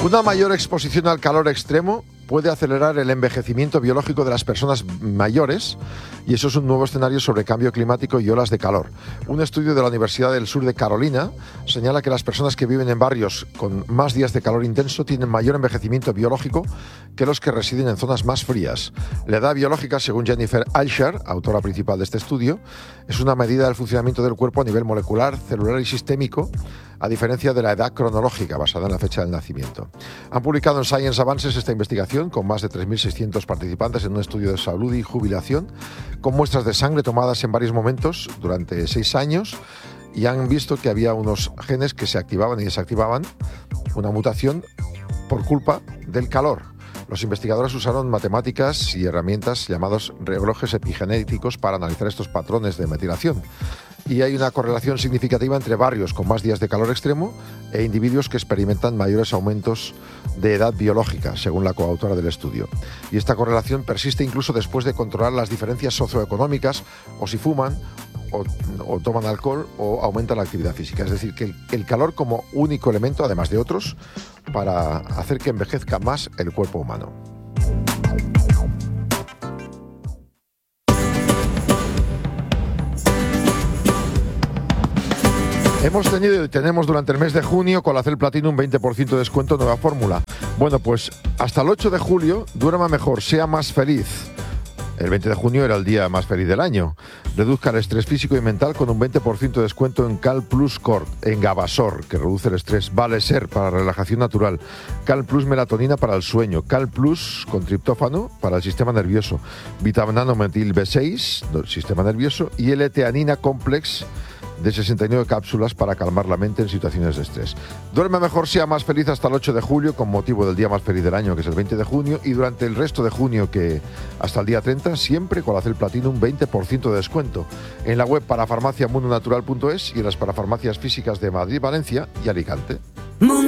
Una mayor exposición al calor extremo puede acelerar el envejecimiento biológico de las personas mayores, y eso es un nuevo escenario sobre cambio climático y olas de calor. Un estudio de la Universidad del Sur de Carolina señala que las personas que viven en barrios con más días de calor intenso tienen mayor envejecimiento biológico que los que residen en zonas más frías. La edad biológica, según Jennifer Aischer, autora principal de este estudio, es una medida del funcionamiento del cuerpo a nivel molecular, celular y sistémico, a diferencia de la edad cronológica basada en la fecha del nacimiento. Han publicado en Science Advances esta investigación con más de 3.600 participantes en un estudio de salud y jubilación, con muestras de sangre tomadas en varios momentos durante 6 años, y han visto que había unos genes que se activaban y desactivaban, una mutación por culpa del calor. Los investigadores usaron matemáticas y herramientas llamados relojes epigenéticos para analizar estos patrones de metilación. Y hay una correlación significativa entre barrios con más días de calor extremo e individuos que experimentan mayores aumentos de edad biológica, según la coautora del estudio. Y esta correlación persiste incluso después de controlar las diferencias socioeconómicas, o si fuman, o toman alcohol, o aumentan la actividad física. Es decir, que el calor como único elemento, además de otros, para hacer que envejezca más el cuerpo humano. Hemos tenido y tenemos durante el mes de junio con la Colacel Platino un 20% de descuento, nueva fórmula. Bueno, pues hasta el 8 de julio, duerma mejor, sea más feliz. El 20 de junio era el día más feliz del año. Reduzca el estrés físico y mental con un 20% de descuento en Cal Plus Cord, en Gabasor, que reduce el estrés, Valeser para la relajación natural, Cal Plus Melatonina para el sueño, Cal Plus con triptófano para el sistema nervioso, Vitaminometil B6, sistema nervioso, y L-teanina Complex de 69 cápsulas para calmar la mente en situaciones de estrés. Duerme mejor, sea más feliz hasta el 8 de julio con motivo del día más feliz del año, que es el 20 de junio, y durante el resto de junio, que hasta el día 30, siempre con Colacel Platino un 20% de descuento en la web parafarmaciamundonatural.es y en las parafarmacias físicas de Madrid, Valencia y Alicante.